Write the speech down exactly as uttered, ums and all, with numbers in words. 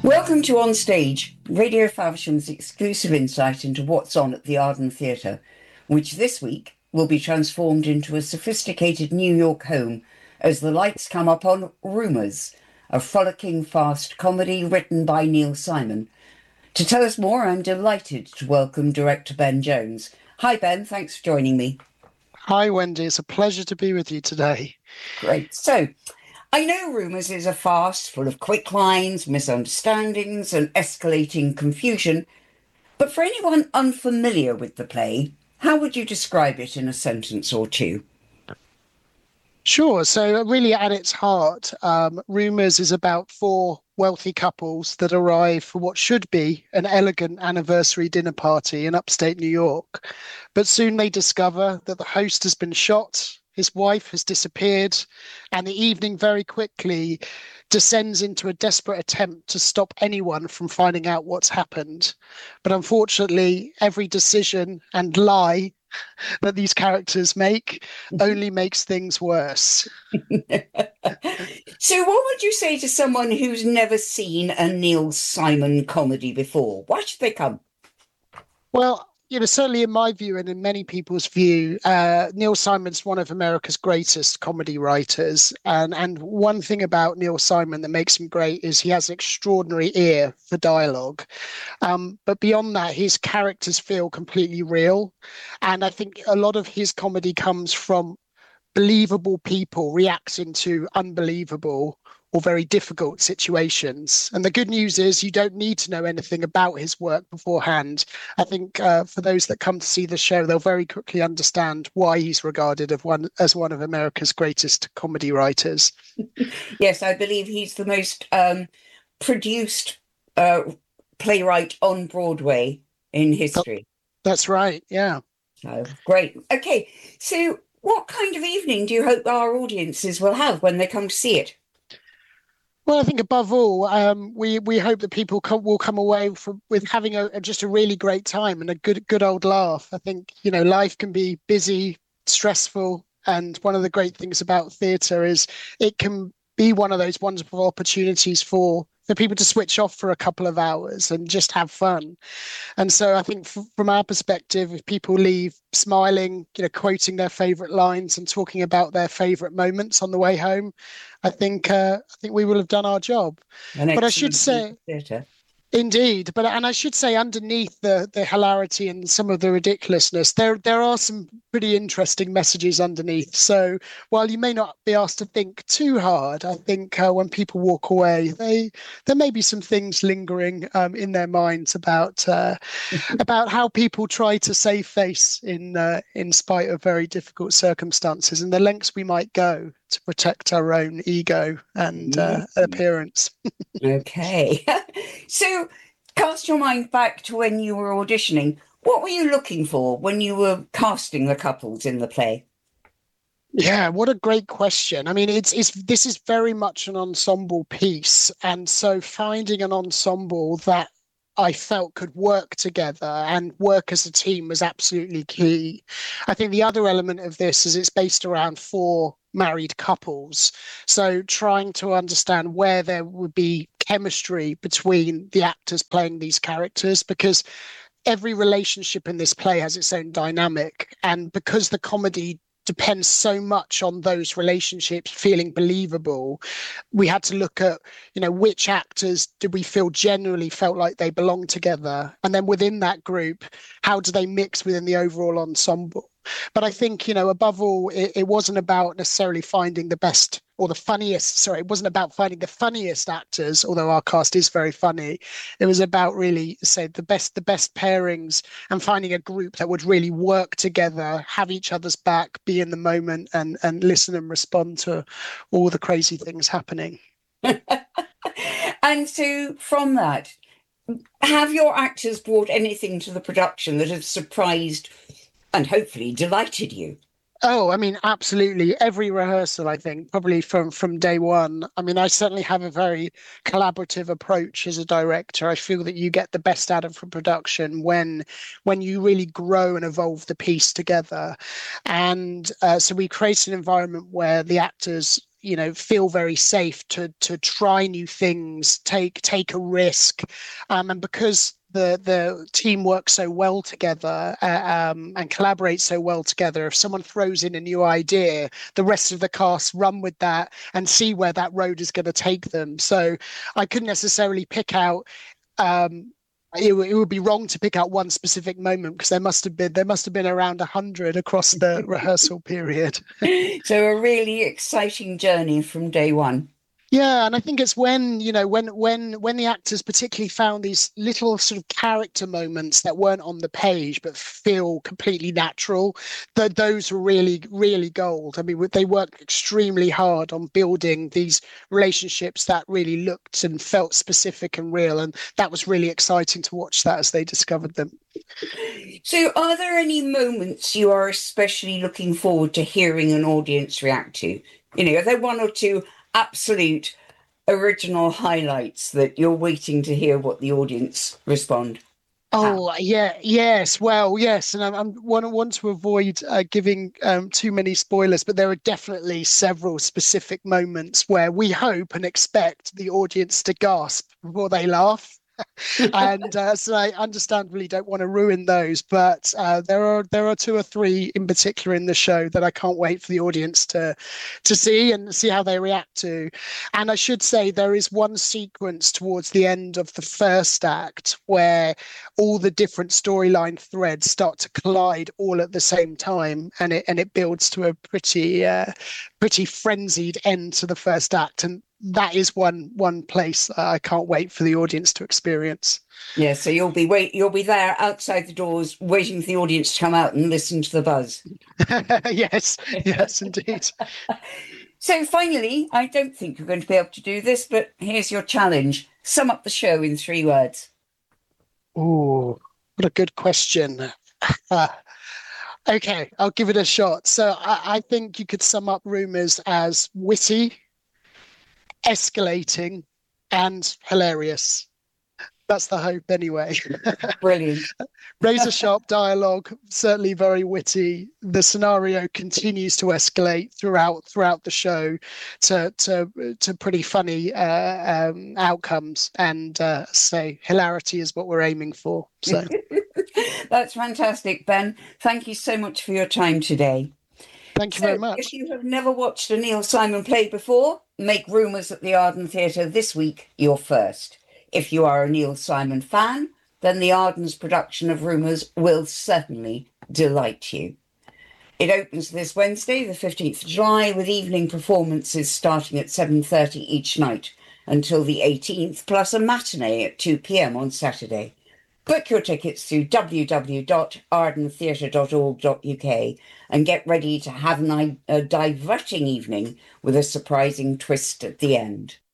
Welcome to On Stage, Radio Faversham's exclusive insight into what's on at the Arden Theatre, which this week will be transformed into a sophisticated New York home as the lights come up on Rumours, a frolicking fast comedy written by Neil Simon. To tell us more, I'm delighted to welcome director Ben Jones. Hi Ben, thanks for joining me. Hi Wendy, it's a pleasure to be with you today. Great. So, I know Rumours is a farce full of quick lines, misunderstandings, and escalating confusion, but for anyone unfamiliar with the play, how would you describe it in a sentence or two? Sure. So, really, at its heart, um, Rumours is about four wealthy couples that arrive for what should be an elegant anniversary dinner party in upstate New York. But soon they discover that the host has been shot, his wife has disappeared, and the evening very quickly descends into a desperate attempt to stop anyone from finding out what's happened. But unfortunately, every decision and lie that these characters make only makes things worse. So what would you say to someone who's never seen a Neil Simon comedy before? Why should they come? Well, you know, certainly in my view and in many people's view, uh, Neil Simon's one of America's greatest comedy writers. And, and one thing about Neil Simon that makes him great is he has an extraordinary ear for dialogue. Um, but beyond that, his characters feel completely real. And I think a lot of his comedy comes from believable people reacting to unbelievable or very difficult situations. And the good news is you don't need to know anything about his work beforehand. I think uh, for those that come to see the show, they'll very quickly understand why he's regarded as one, as one of America's greatest comedy writers. Yes, I believe he's the most um, produced uh, playwright on Broadway in history. That's right, yeah. Oh, great. Okay, so what kind of evening do you hope our audiences will have when they come to see it? Well, I think above all, um, we we hope that people come, will come away from with having a, just a really great time and a good good old laugh. I think, you know, life can be busy, stressful, and one of the great things about theatre is it can be one of those wonderful opportunities for for people to switch off for a couple of hours and just have fun. And so I think f- from our perspective, if people leave smiling, you know, quoting their favorite lines and talking about their favorite moments on the way home, I think uh, I think we will have done our job. An But I should excellent say, theatre. indeed, but and I should say, underneath the the hilarity and some of the ridiculousness, there there are some pretty interesting messages underneath. So while you may not be asked to think too hard, I think uh, when people walk away, they there may be some things lingering um, in their minds about uh, about how people try to save face in uh, in spite of very difficult circumstances and the lengths we might go to protect our own ego and uh, appearance. Okay. So cast your mind back to when you were auditioning. What were you looking for when you were casting the couples in the play? Yeah, what a great question. I mean, it's it's this is very much an ensemble piece, and so finding an ensemble that I felt could work together and work as a team was absolutely key. I think the other element of this is it's based around four married couples. So trying to understand where there would be chemistry between the actors playing these characters, because every relationship in this play has its own dynamic. And because the comedy depends so much on those relationships feeling believable, we had to look at, you know, which actors did we feel generally felt like they belong together, and then within that group, how do they mix within the overall ensemble. But I think, you know, above all, it, it wasn't about necessarily finding the best or the funniest. Sorry, it wasn't about finding the funniest actors, although our cast is very funny. It was about really, say, the best, the best pairings and finding a group that would really work together, have each other's back, be in the moment, and and listen and respond to all the crazy things happening. And so from that, have your actors brought anything to the production that has surprised and hopefully delighted you? Oh, I mean, absolutely. Every rehearsal, I think, probably from from day one. I mean, I certainly have a very collaborative approach as a director. I feel that you get the best out of a production when when you really grow and evolve the piece together. And uh, so we create an environment where the actors, you know, feel very safe to to try new things, take take a risk, um, and because the the team works so well together uh, um, and collaborates so well together, if someone throws in a new idea, the rest of the cast run with that and see where that road is going to take them. So I couldn't necessarily pick out. Um, it, it would be wrong to pick out one specific moment because there must have been there must have been around a hundred across the rehearsal period. So a really exciting journey from day one. Yeah, and I think it's when, you know, when when when the actors particularly found these little sort of character moments that weren't on the page but feel completely natural, that those were really, really gold. I mean, they worked extremely hard on building these relationships that really looked and felt specific and real, and that was really exciting to watch that as they discovered them. So are there any moments you are especially looking forward to hearing an audience react to? You know, are there one or two absolute original highlights that you're waiting to hear what the audience respond? Oh yeah, yes. Well, yes, and I'm, I'm want want to avoid uh, giving um, too many spoilers, but there are definitely several specific moments where we hope and expect the audience to gasp before they laugh. and uh, so I understandably don't want to ruin those, but uh, there are there are two or three in particular in the show that I can't wait for the audience to to see and see how they react to. And I should say there is one sequence towards the end of the first act where all the different storyline threads start to collide all at the same time, and it and it builds to a pretty uh, pretty frenzied end to the first act. And that is one one place uh, I can't wait for the audience to experience. Yeah, so you'll be wait you'll be there outside the doors waiting for the audience to come out and listen to the buzz. Yes, yes, indeed. So finally, I don't think you're going to be able to do this, but here's your challenge. Sum up the show in three words. Oh, what a good question. Uh, okay, I'll give it a shot. So I, I think you could sum up Rumours as witty, escalating, and hilarious. That's the hope anyway. Brilliant. Razor sharp dialogue, certainly very witty. The scenario continues to escalate throughout throughout the show to to to pretty funny uh, um, outcomes, and uh, say hilarity is what we're aiming for. So that's fantastic, Ben. Thank you so much for your time today. Thank you so very much. If you have never watched a Neil Simon play before, make Rumours at the Arden Theatre this week your first. If you are a Neil Simon fan, then the Arden's production of Rumours will certainly delight you. It opens this Wednesday, the fifteenth of July, with evening performances starting at seven thirty each night until the eighteenth, plus a matinee at two p.m. on Saturday. Book your tickets through w w w dot arden theatre dot org dot u k and get ready to have an, a diverting evening with a surprising twist at the end.